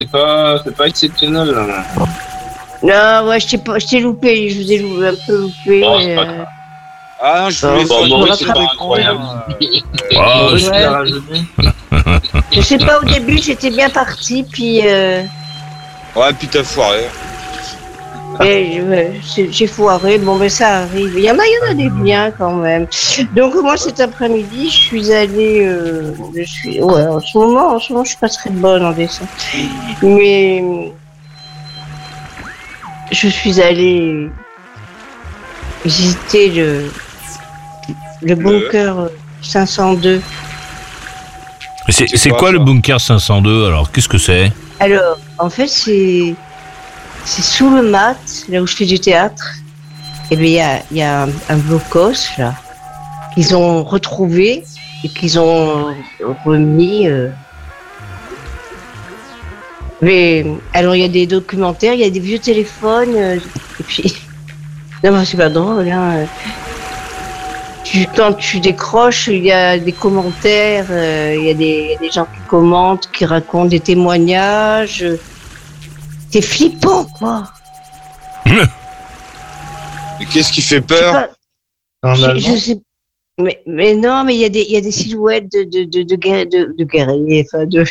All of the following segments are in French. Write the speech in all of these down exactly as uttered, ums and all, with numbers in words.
C'est pas, c'est pas exceptionnel. Là. Non, ouais, je t'ai pas, je t'ai loupé, je vous ai loupé, un peu loupé. Bon, mais, c'est pas euh... Ah non, je voulais Bon, faire Maurice, une c'est pas écran, incroyable. euh, Ah, Ouais. c'est à rajouter. Je sais pas, au début, j'étais bien parti, puis euh... Ouais, puis t'as foiré. mais, ouais, c'est- j'ai foiré. Bon, mais ça arrive. Il y en a, il y en a des biens quand même. Donc moi, cet après-midi, je suis allée. Euh... Je suis, ouais, en ce moment, en ce moment, je suis pas très bonne en dessin, mais je suis allée visiter le le bunker cinq cent deux. C'est, C'est c'est quoi, quoi ça le bunker cinq cent deux alors? Qu'est-ce que c'est? Alors, en fait, c'est c'est sous le mat, là où je fais du théâtre. Et bien, il y a, il y a un, un blocos, là, qu'ils ont retrouvé et qu'ils ont remis. Euh... Mais, alors, il y a des documentaires, il y a des vieux téléphones, euh, et puis... Non, mais c'est pas drôle, hein. Tu, quand tu décroches, il y a des commentaires, euh, il y a des, il y a des gens qui commentent, qui racontent des témoignages. C'est flippant, quoi. Mais qu'est-ce qui fait Je sais peur? pas, En je, allemand je sais, mais, mais non, mais il y a des, il y a des silhouettes de, de, de, de, guerri- de, de guerriers, enfin, de,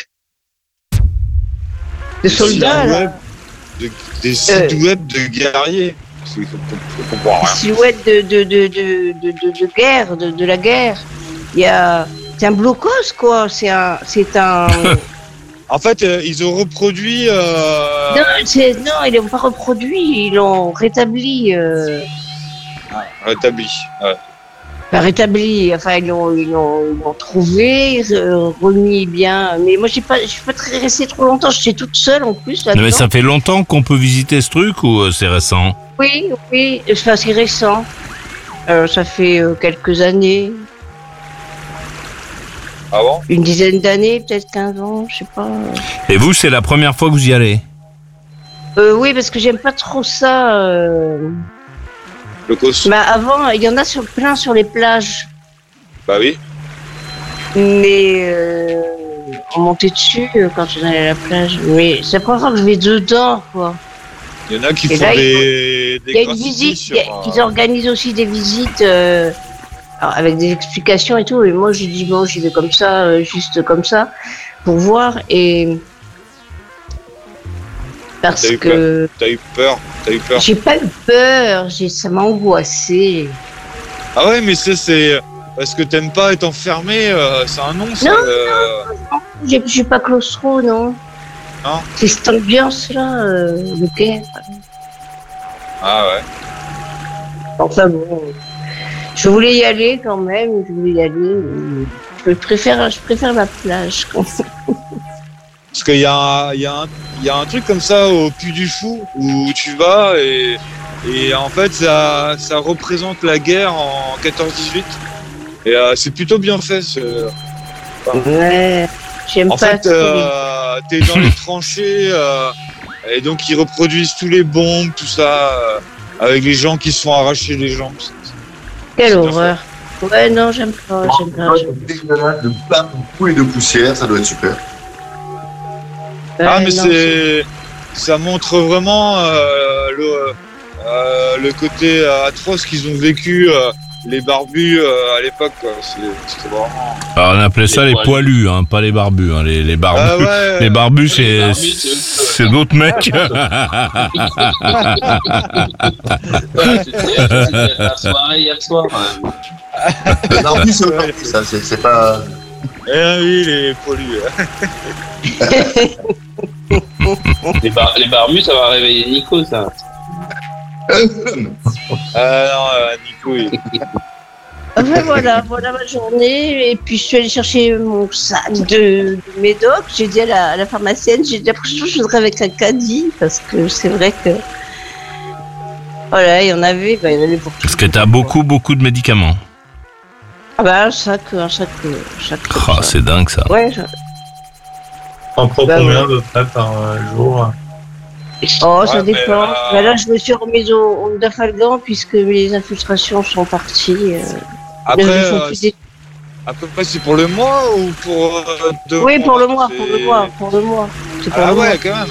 de soldats, là. Web, de- des sites web de guerriers. C'est- Je comprends Des rien. silhouettes de, de, de, de, de, de, de guerre, de, de la guerre. Il y a, c'est un blocos, quoi. C'est un, c'est un, En fait, euh, ils ont reproduit. Euh... non, c'est, non, ils l'ont pas reproduit, ils l'ont rétabli, euh, Rétabli. Ouais. Enfin, rétabli, enfin ils l'ont, ils l'ont, ils l'ont trouvé, euh, remis bien. Mais moi j'ai pas, je suis pas très restée trop longtemps. J'étais toute seule en plus là-dedans. Non, mais ça fait longtemps qu'on peut visiter ce truc ou euh, c'est récent? Oui, oui, enfin, c'est récent. Euh, ça fait euh, quelques années, Ah bon? une dizaine d'années, peut-être quinze ans, je sais pas. Et vous, c'est la première fois que vous y allez? Euh, oui, parce que j'aime pas trop ça. Euh... Le cos. Bah, avant, il y en a sur plein sur les plages, Bah oui. mais euh, on montait dessus euh, quand on allait à la plage. Mais c'est la première fois que je vais dedans, quoi. Il y en a qui Et font là, des, des Il y a une graffitis visite, sur, il y a- euh, ils organisent aussi des visites euh, alors, avec des explications et tout. Et moi, j'ai dit, bon, j'y vais comme ça, euh, juste comme ça, pour voir. Et parce T'as eu que T'as eu peur. T'as eu peur. j'ai pas eu peur, j'ai, ça m'a angoissé. Ah ouais, mais ça, c'est. Parce que t'aimes pas être enfermé, euh, c'est un nom, ça. Non, euh, J'ai, j'ai pas claustro, non. Non. C'est cette ambiance-là, euh, de guerre. Ah ouais. Enfin bon, je voulais y aller quand même, je voulais y aller. mais Je préfère, je préfère la plage. Quand même. Parce qu'il y, a un- il y, a un- il y a un truc comme ça au Puy du Fou où tu vas et, et en fait ça, ça représente la guerre en quatorze dix-huit. Et euh, c'est plutôt bien fait. ce- Ouais, j'aime En pas fait, trop les- euh, t'es dans les tranchées euh, et donc ils reproduisent tous les bombes, tout ça, euh, avec les gens qui se font arracher les jambes. Quelle c'est horreur. Ouais, non, j'aime pas, j'aime pas. j'aime pas. Dégueulasse de plein de coups et de poussière, ça doit être super. Ah Ouais, mais non, c'est, ça montre vraiment euh, le, euh, le côté euh, atroce qu'ils ont vécu euh, les barbus euh, à l'époque. Quoi. C'est, c'était vraiment. Alors, on appelait ça Les les poilus. poilus, hein, pas les barbus. Hein, les, les barbus, Ah ouais. les barbus, Les c'est, barbus, c'est- c'est d'autres mecs. Ouais, c'était, c'était la soirée hier soir. Ouais. Non, plus c'est autant, ça, c'est, c'est pas. Eh oui, les poilus. Les, bar- les barbus, ça va réveiller Nico, ça. Ah non, euh, Nico, il... Enfin, voilà, voilà ma journée. Et puis je suis allée chercher mon sac de, de médoc. J'ai dit à la, à la pharmacienne, j'ai dit la prochaine fois je voudrais avec un caddie parce que c'est vrai que voilà, il y en avait, bah, il y en avait pour tout. Parce que t'as beaucoup, beaucoup de médicaments. Ah bah un sac, un sac, un sac. comme Oh, ça. c'est dingue ça. Ouais. je- T'en prends Bah, combien ouais. à peu près par euh, jour? Oh, ça Ouais, mais, dépend. euh, Bah, là, je me suis remise au, au Dafalgan puisque les infiltrations sont parties. Euh, Après, elles ne font euh, plus des- Après, c'est pour le mois ou pour euh, deux Oui, mois pour le mois, C'est- pour le mois, pour le mois. C'est pour Ah le mois. ouais, quand même.